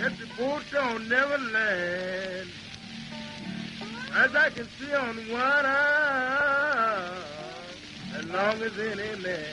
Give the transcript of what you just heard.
at the boat on Neverland. As I can see on one eye, as long as any man.